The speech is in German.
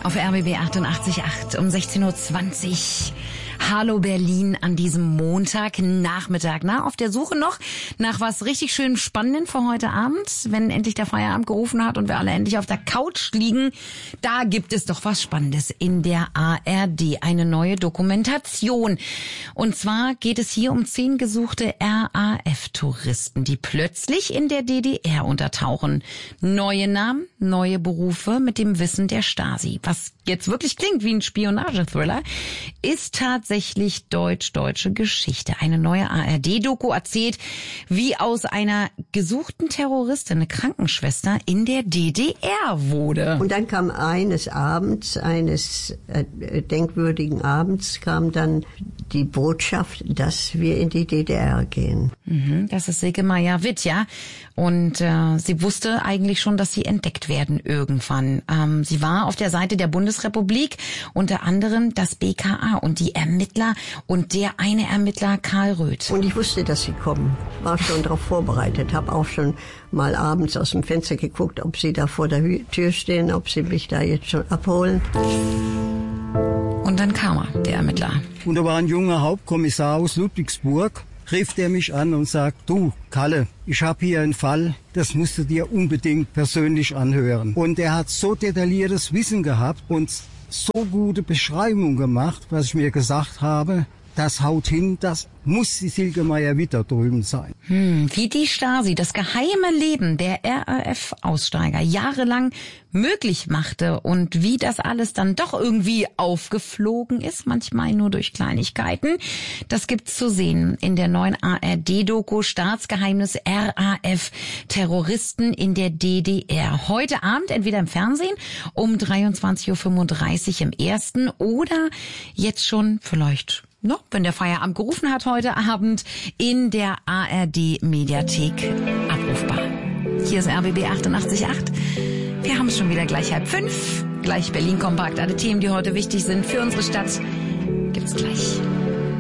Auf RBB 88.8 um 16.20 Uhr. Hallo Berlin an diesem Montagnachmittag. Auf der Suche noch nach was richtig schön Spannendem für heute Abend, wenn endlich der Feierabend gerufen hat und wir alle endlich auf der Couch liegen. Da gibt es doch was Spannendes in der ARD, eine neue Dokumentation. Und zwar geht es hier um 10 gesuchte RAF-Touristen, die plötzlich in der DDR untertauchen. Neue Namen, neue Berufe mit dem Wissen der Stasi. Was jetzt wirklich klingt wie ein Spionagethriller, ist tatsächlich deutsch-deutsche Geschichte. Eine neue ARD-Doku erzählt, wie aus einer gesuchten Terroristin eine Krankenschwester in der DDR wurde. Und dann kam eines denkwürdigen Abends, kam dann die Botschaft, dass wir in die DDR gehen. Das ist Silke Meyer-Witt, ja. Und sie wusste eigentlich schon, dass sie entdeckt werden irgendwann. Sie war auf der Seite der Bundesrepublik, unter anderem das BKA und die Ermittler und der eine Ermittler Karl Röth. Und ich wusste, dass sie kommen. War schon darauf vorbereitet. Habe auch schon mal abends aus dem Fenster geguckt, ob sie da vor der Tür stehen, ob sie mich da jetzt schon abholen. Und dann kam er, der Ermittler. Und da war ein junger Hauptkommissar aus Ludwigsburg, rief der mich an und sagt, du, Kalle, ich habe hier einen Fall, das musst du dir unbedingt persönlich anhören. Und er hat so detailliertes Wissen gehabt und so gute Beschreibungen gemacht, was ich mir gesagt habe, das haut hin, das muss die Silke Meyer-Witt da drüben sein. Wie die Stasi das geheime Leben der RAF-Aussteiger jahrelang möglich machte und wie das alles dann doch irgendwie aufgeflogen ist, manchmal nur durch Kleinigkeiten, das gibt's zu sehen in der neuen ARD-Doku Staatsgeheimnis RAF Terroristen in der DDR. Heute Abend entweder im Fernsehen um 23.35 Uhr im ersten oder jetzt schon vielleicht wenn der Feierabend gerufen hat heute Abend in der ARD-Mediathek abrufbar. Hier ist RBB 88.8. Wir haben es schon wieder gleich 4:30. Gleich Berlin Kompakt. Alle Themen, die heute wichtig sind für unsere Stadt, gibt's gleich.